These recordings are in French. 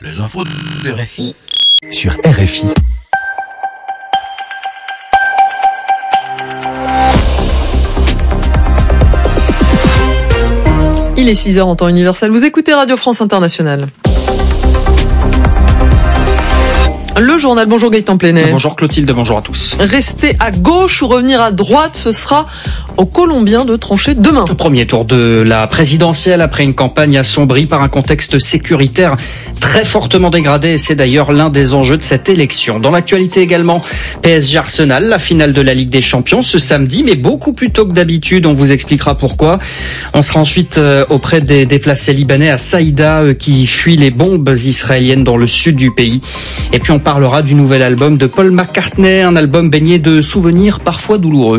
Les infos de RFI. Sur RFI. Il est 6h en temps universel. Vous écoutez Radio France Internationale. Le journal, bonjour Gaëtan Plenay. Bonjour Clotilde, bonjour à tous. Rester à gauche ou revenir à droite, ce sera aux Colombiens de trancher demain. Premier tour de la présidentielle après une campagne assombrie par un contexte sécuritaire très fortement dégradé, et c'est d'ailleurs l'un des enjeux de cette élection. Dans l'actualité également, PSG Arsenal, la finale de la Ligue des Champions ce samedi, mais beaucoup plus tôt que d'habitude, on vous expliquera pourquoi. On sera ensuite auprès des déplacés libanais à Saïda qui fuient les bombes israéliennes dans le sud du pays. Et puis on parlera du nouvel album de Paul McCartney, un album baigné de souvenirs parfois douloureux.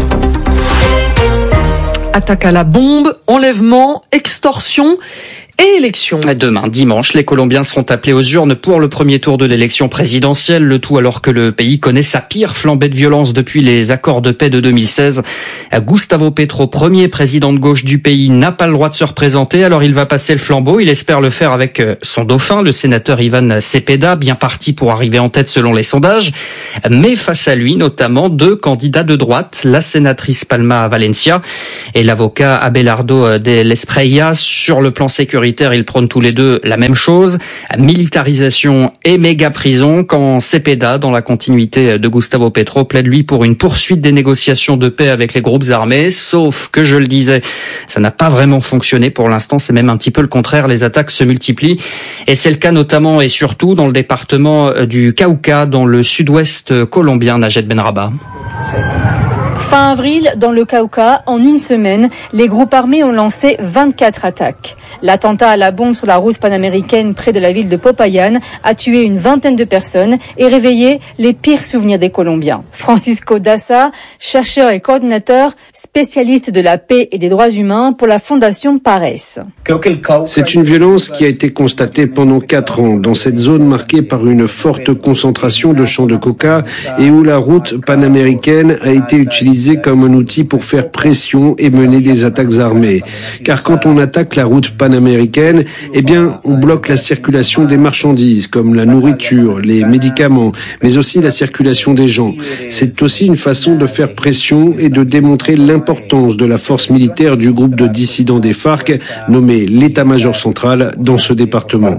Attaque à la bombe, enlèvement, extorsion et élection. Demain, dimanche, les Colombiens seront appelés aux urnes pour le premier tour de l'élection présidentielle, le tout alors que le pays connaît sa pire flambée de violence depuis les accords de paix de 2016. Gustavo Petro, premier président de gauche du pays, n'a pas le droit de se représenter, alors il va passer le flambeau. Il espère le faire avec son dauphin, le sénateur Ivan Cepeda, bien parti pour arriver en tête selon les sondages. Mais face à lui, notamment, deux candidats de droite, la sénatrice Palma Valencia et l'avocat Abelardo de l'Espreilla. Sur le plan sécuritaire, ils prônent tous les deux la même chose, militarisation et méga prison, quand Cepeda, dans la continuité de Gustavo Petro, plaide lui pour une poursuite des négociations de paix avec les groupes armés, sauf que, je le disais, ça n'a pas vraiment fonctionné pour l'instant, c'est même un petit peu le contraire, les attaques se multiplient, et c'est le cas notamment et surtout dans le département du Cauca, dans le sud-ouest colombien. Najed Benrabah. Fin avril, dans le Cauca, en une semaine, les groupes armés ont lancé 24 attaques. L'attentat à la bombe sur la route panaméricaine près de la ville de Popayan a tué une vingtaine de personnes et réveillé les pires souvenirs des Colombiens. Francisco Daza, chercheur et coordinateur, spécialiste de la paix et des droits humains pour la fondation Pares. C'est une violence qui a été constatée pendant 4 ans dans cette zone marquée par une forte concentration de champs de coca et où la route panaméricaine a été utilisée comme un outil pour faire pression et mener des attaques armées. Car quand on attaque la route panaméricaine, eh bien, on bloque la circulation des marchandises comme la nourriture, les médicaments, mais aussi la circulation des gens. C'est aussi une façon de faire pression et de démontrer l'importance de la force militaire du groupe de dissidents des FARC, nommé l'état-major central dans ce département.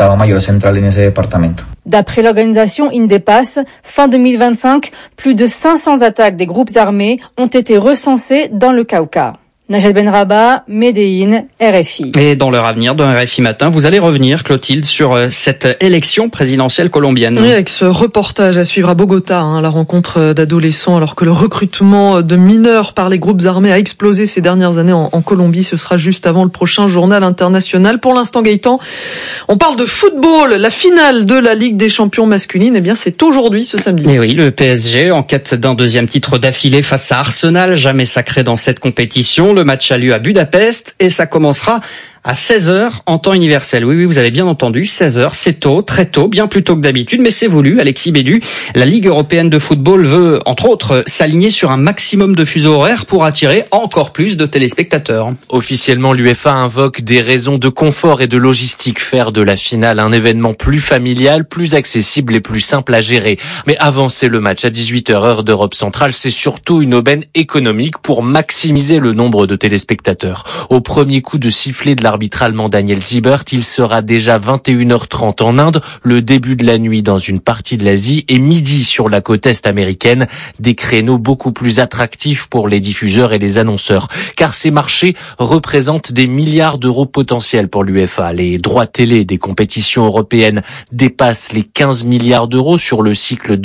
D'après l'organisation Indepass, fin 2025, plus de 500 attaques des groupes armés ont été recensées dans le Cauca. Najed Benrabah, Médéine, RFI. Et dans l'heure à venir de RFI Matin, vous allez revenir, Clotilde, sur cette élection présidentielle colombienne. Oui, avec ce reportage à suivre à Bogota, la rencontre d'adolescents, alors que le recrutement de mineurs par les groupes armés a explosé ces dernières années en Colombie. Ce sera juste avant le prochain journal international. Pour l'instant, Gaëtan, on parle de football. La finale de la Ligue des Champions masculine, eh bien, c'est aujourd'hui, ce samedi. Et oui, le PSG, en quête d'un deuxième titre d'affilée face à Arsenal, jamais sacré dans cette compétition. Le match a lieu à Budapest et ça commencera à 16h en temps universel. Oui, vous avez bien entendu, 16h, c'est tôt, très tôt, bien plus tôt que d'habitude, mais c'est voulu. Alexis Bédu, la Ligue européenne de football veut, entre autres, s'aligner sur un maximum de fuseaux horaires pour attirer encore plus de téléspectateurs. Officiellement, l'UEFA invoque des raisons de confort et de logistique, faire de la finale un événement plus familial, plus accessible et plus simple à gérer. Mais avancer le match à 18h heure d'Europe centrale, c'est surtout une aubaine économique pour maximiser le nombre de téléspectateurs. Au premier coup de sifflet de l'arbitre allemand Daniel Siebert, il sera déjà 21h30 en Inde, le début de la nuit dans une partie de l'Asie et midi sur la côte est américaine, des créneaux beaucoup plus attractifs pour les diffuseurs et les annonceurs, car ces marchés représentent des milliards d'euros potentiels pour l'UEFA. Les droits télé des compétitions européennes dépassent les 15 milliards d'euros sur le cycle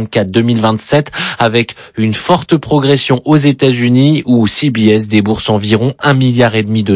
2024-2027, avec une forte progression aux États-Unis où CBS débourse environ $1,5 milliard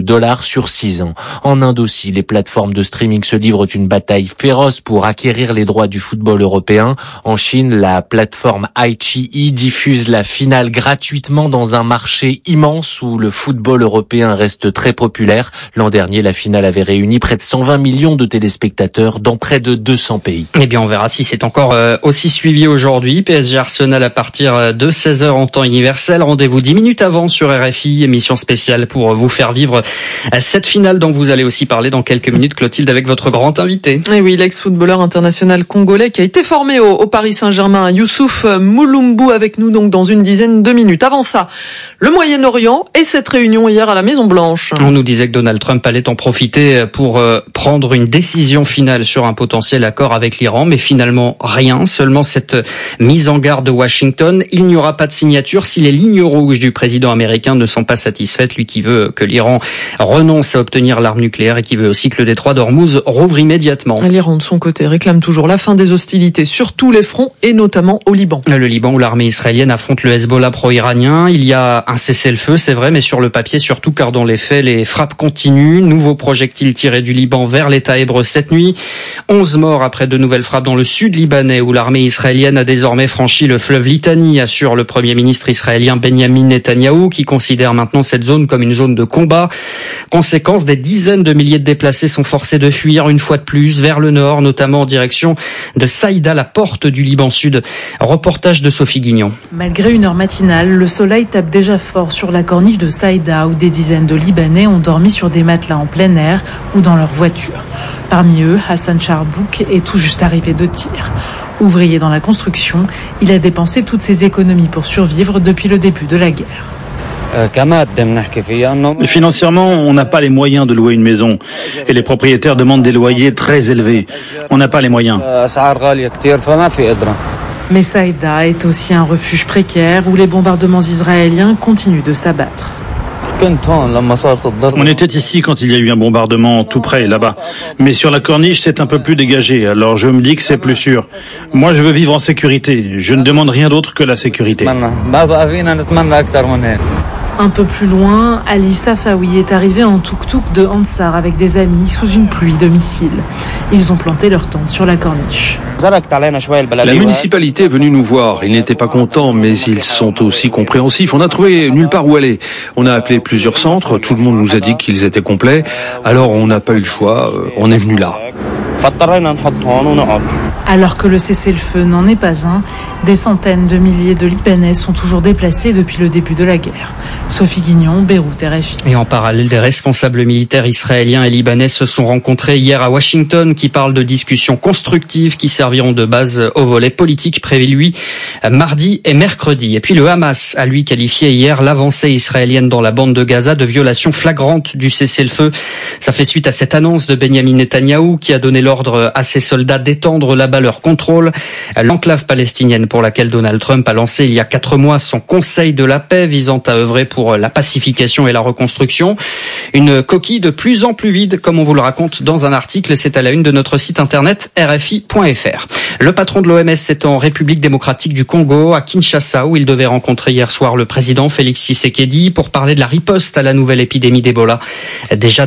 sur 6 ans. En Inde aussi, les plateformes de streaming se livrent une bataille féroce pour acquérir les droits du football européen. En Chine, la plateforme iQIYI diffuse la finale gratuitement dans un marché immense où le football européen reste très populaire. L'an dernier, la finale avait réuni près de 120 millions de téléspectateurs dans près de 200 pays. Eh bien, on verra si c'est encore aussi suivi aujourd'hui. PSG Arsenal à partir de 16h en temps universel. Rendez-vous 10 minutes avant sur RFI, émission spéciale pour vous faire vivre cette finale finale dont vous allez aussi parler dans quelques minutes, Clotilde, avec votre grand invité. Et oui, l'ex-footballeur international congolais qui a été formé au Paris Saint-Germain, Youssouf Mulumbu, avec nous donc dans une dizaine de minutes. Avant ça, le Moyen-Orient et cette réunion hier à la Maison-Blanche. On nous disait que Donald Trump allait en profiter pour prendre une décision finale sur un potentiel accord avec l'Iran, mais finalement rien, seulement cette mise en garde de Washington. Il n'y aura pas de signature si les lignes rouges du président américain ne sont pas satisfaites, lui qui veut que l'Iran renonce à obtenir l'arme nucléaire et qui veut aussi que le détroit d'Ormuz rouvre immédiatement. L'Iran de son côté réclame toujours la fin des hostilités sur tous les fronts et notamment au Liban. Le Liban où l'armée israélienne affronte le Hezbollah pro-iranien. Il y a un cessez-le-feu, c'est vrai, mais sur le papier surtout, car dans les faits, les frappes continuent. Nouveaux projectiles tirés du Liban vers l'État hébreu cette nuit. 11 morts après de nouvelles frappes dans le sud libanais où l'armée israélienne a désormais franchi le fleuve Litani, assure le premier ministre israélien Benjamin Netanyahou, qui considère maintenant cette zone comme une zone de combat. Conséquence, des dizaines de milliers de déplacés sont forcés de fuir une fois de plus vers le nord, notamment en direction de Saïda, la porte du Liban Sud. Reportage de Sophie Guignon. Malgré une heure matinale, le soleil tape déjà fort sur la corniche de Saïda où des dizaines de Libanais ont dormi sur des matelas en plein air ou dans leur voiture. Parmi eux, Hassan Charbouk est tout juste arrivé de Tyr. Ouvrier dans la construction, il a dépensé toutes ses économies pour survivre depuis le début de la guerre. Financièrement, on n'a pas les moyens de louer une maison et les propriétaires demandent des loyers très élevés. On n'a pas les moyens. Mais Saïda est aussi un refuge précaire où les bombardements israéliens continuent de s'abattre. On était ici quand il y a eu un bombardement tout près, là-bas. Mais sur la corniche, c'est un peu plus dégagé, alors je me dis que c'est plus sûr. Moi, je veux vivre en sécurité. Je ne demande rien d'autre que la sécurité. Un peu plus loin, Ali Safawi est arrivé en tuk-tuk de Ansar avec des amis sous une pluie de missiles. Ils ont planté leur tente sur la corniche. La municipalité est venue nous voir. Ils n'étaient pas contents, mais ils sont aussi compréhensifs. On a trouvé nulle part où aller. On a appelé plusieurs centres. Tout le monde nous a dit qu'ils étaient complets. Alors on n'a pas eu le choix. On est venu là. Alors que le cessez-le-feu n'en est pas un, des centaines de milliers de Libanais sont toujours déplacés depuis le début de la guerre. Sophie Guignon, Beyrouth, RFI. Et en parallèle, des responsables militaires israéliens et libanais se sont rencontrés hier à Washington, qui parlent de discussions constructives qui serviront de base au volet politique prévu, lui, mardi et mercredi. Et puis le Hamas a, lui, qualifié hier l'avancée israélienne dans la bande de Gaza de violation flagrante du cessez-le-feu. Ça fait suite à cette annonce de Benjamin Netanyahou qui a donné l'ordre à ses soldats d'étendre là-bas leur contrôle. L'enclave palestinienne pour laquelle Donald Trump a lancé il y a 4 mois son conseil de la paix visant à œuvrer pour la pacification et la reconstruction. Une coquille de plus en plus vide, comme on vous le raconte dans un article. C'est à la une de notre site internet rfi.fr. Le patron de l'OMS est en République démocratique du Congo, à Kinshasa, où il devait rencontrer hier soir le président Félix Tshisekedi pour parler de la riposte à la nouvelle épidémie d'Ebola. Déjà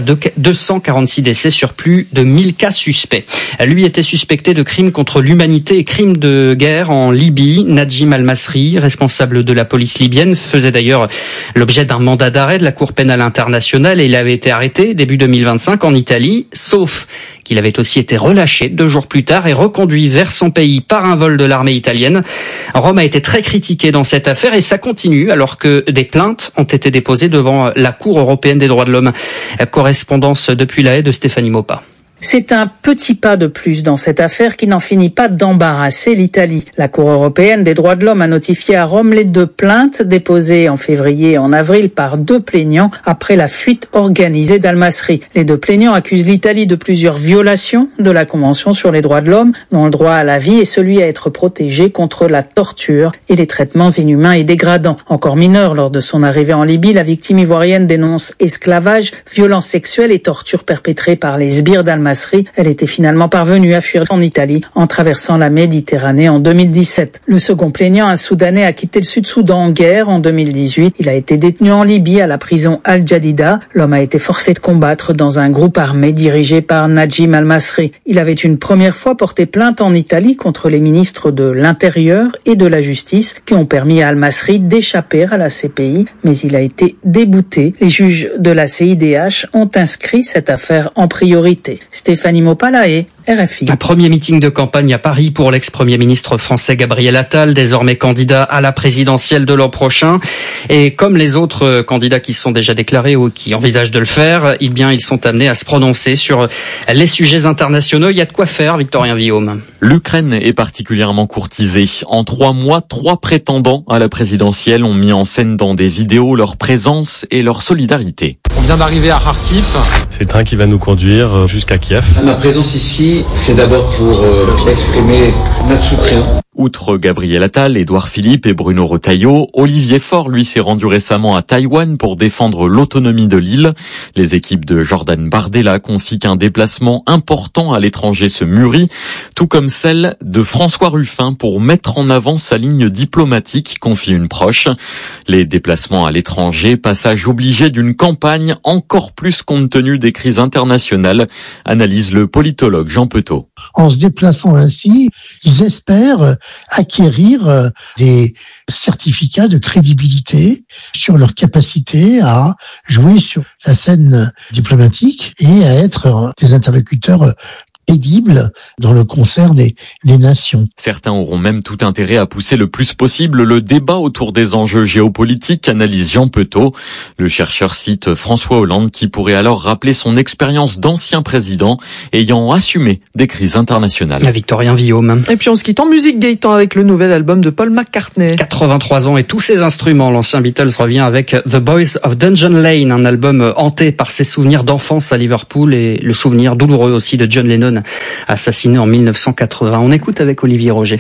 246 décès sur plus de 1000 cas suspects. Lui était suspecté de crimes contre l'humanité et crimes de guerre en Libye. Najim Al-Masri, responsable de la police libyenne, faisait d'ailleurs l'objet d'un mandat d'arrêt de la Cour pénale internationale et il avait été arrêté début 2025 en Italie, sauf qu'il avait aussi été relâché 2 jours plus tard et reconduit vers son pays par un vol de l'armée italienne. Rome a été très critiqué dans cette affaire et ça continue alors que des plaintes ont été déposées devant la Cour européenne des droits de l'homme. Correspondance depuis La Haye de Stéphanie Maupas. C'est un petit pas de plus dans cette affaire qui n'en finit pas d'embarrasser l'Italie. La Cour européenne des droits de l'homme a notifié à Rome les 2 plaintes déposées en février et en avril par 2 plaignants après la fuite organisée d'Al-Masri. Les 2 plaignants accusent l'Italie de plusieurs violations de la Convention sur les droits de l'homme, dont le droit à la vie et celui à être protégé contre la torture et les traitements inhumains et dégradants. Encore mineure lors de son arrivée en Libye, la victime ivoirienne dénonce esclavage, violences sexuelles et tortures perpétrées par les sbires d'Al-Masri. Elle était finalement parvenue à fuir en Italie en traversant la Méditerranée en 2017. Le second plaignant, un Soudanais, a quitté le Sud-Soudan en guerre en 2018. Il a été détenu en Libye à la prison Al-Jadida. L'homme a été forcé de combattre dans un groupe armé dirigé par Najim Al-Masri. Il avait une première fois porté plainte en Italie contre les ministres de l'Intérieur et de la Justice qui ont permis à Al-Masri d'échapper à la CPI, mais il a été débouté. Les juges de la CIDH ont inscrit cette affaire en priorité. Stéphanie Maupas, La Haye, RFI. Un premier meeting de campagne à Paris pour l'ex-premier ministre français Gabriel Attal, désormais candidat à la présidentielle de l'an prochain. Et comme les autres candidats qui sont déjà déclarés ou qui envisagent de le faire, eh bien, ils sont amenés à se prononcer sur les sujets internationaux. Il y a de quoi faire, Victorien Villaume. L'Ukraine est particulièrement courtisée. En 3 mois, 3 prétendants à la présidentielle ont mis en scène dans des vidéos leur présence et leur solidarité. On vient d'arriver à Kharkiv. C'est le train qui va nous conduire jusqu'à Kiev. Ma présence ici, c'est d'abord pour exprimer notre soutien. Outre Gabriel Attal, Édouard Philippe et Bruno Retailleau, Olivier Faure, lui, s'est rendu récemment à Taïwan pour défendre l'autonomie de l'île. Les équipes de Jordan Bardella confient qu'un déplacement important à l'étranger se mûrit, tout comme celle de François Ruffin pour mettre en avant sa ligne diplomatique, confie une proche. Les déplacements à l'étranger, passage obligé d'une campagne encore plus compte tenu des crises internationales, analyse le politologue Jean Petot. En se déplaçant ainsi, ils espèrent acquérir des certificats de crédibilité sur leur capacité à jouer sur la scène diplomatique et à être des interlocuteurs crédible dans le concert des nations. Certains auront même tout intérêt à pousser le plus possible le débat autour des enjeux géopolitiques, analyse Jean Petot. Le chercheur cite François Hollande qui pourrait alors rappeler son expérience d'ancien président ayant assumé des crises internationales. Victorien Villaume. Et puis on se quitte en musique, Gaëtan, avec le nouvel album de Paul McCartney. 83 ans et tous ses instruments. L'ancien Beatles revient avec The Boys of Dungeon Lane, un album hanté par ses souvenirs d'enfance à Liverpool et le souvenir douloureux aussi de John Lennon, assassiné en 1980. On écoute avec Olivier Roger.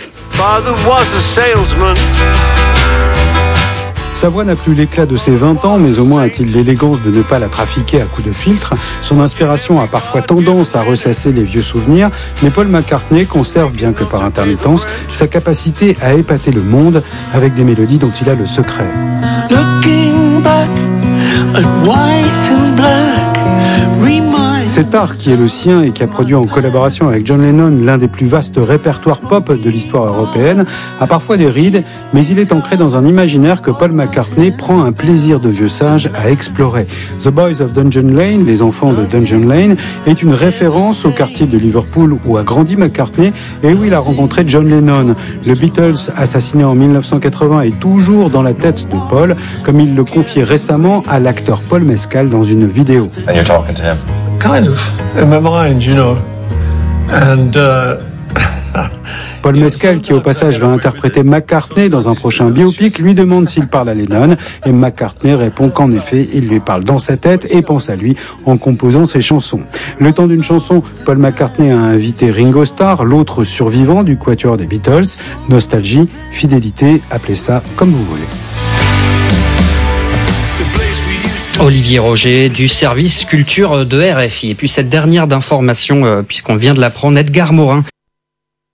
Sa voix n'a plus l'éclat de ses 20 ans, mais au moins a-t-il l'élégance de ne pas la trafiquer à coups de filtre. Son inspiration a parfois tendance à ressasser les vieux souvenirs, mais Paul McCartney conserve, bien que par intermittence, sa capacité à épater le monde avec des mélodies dont il a le secret. Looking back at white and black. Cet art qui est le sien et qui a produit en collaboration avec John Lennon l'un des plus vastes répertoires pop de l'histoire européenne a parfois des rides, mais il est ancré dans un imaginaire que Paul McCartney prend un plaisir de vieux sage à explorer. The Boys of Dungeon Lane, les enfants de Dungeon Lane, est une référence au quartier de Liverpool où a grandi McCartney et où il a rencontré John Lennon. Le Beatles, assassiné en 1980, est toujours dans la tête de Paul, comme il le confiait récemment à l'acteur Paul Mescal dans une vidéo. And you're talking to him. Kind of, in my mind, you know. And, Paul Mescal, qui au passage va interpréter McCartney dans un prochain biopic, lui demande s'il parle à Lennon et McCartney répond qu'en effet, il lui parle dans sa tête et pense à lui en composant ses chansons. Le temps d'une chanson, Paul McCartney a invité Ringo Starr, l'autre survivant du quatuor des Beatles. Nostalgie, fidélité, appelez ça comme vous voulez. Olivier Roger du service culture de RFI. Et puis cette dernière d'information, puisqu'on vient de l'apprendre, Edgar Morin